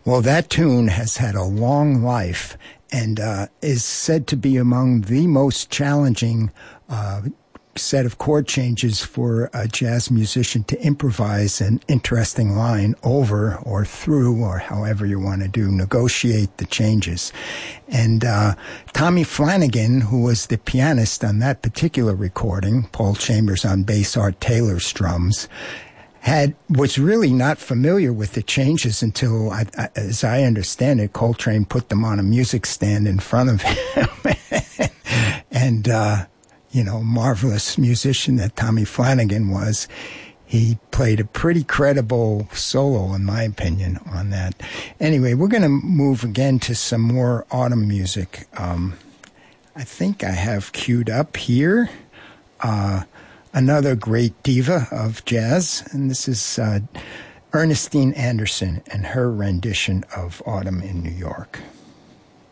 Well, that tune has had a long life and is said to be among the most challenging set of chord changes for a jazz musician to improvise an interesting line over or through, or however you want to negotiate the changes. And Tommy Flanagan, who was the pianist on that particular recording, Paul Chambers on bass, Art Taylor drums, was really not familiar with the changes until, as I understand it, Coltrane put them on a music stand in front of him. And, marvelous musician that Tommy Flanagan was, he played a pretty credible solo, in my opinion, on that. Anyway, we're going to move again to some more autumn music. I think I have queued up here another great diva of jazz, and this is Ernestine Anderson and her rendition of Autumn in New York.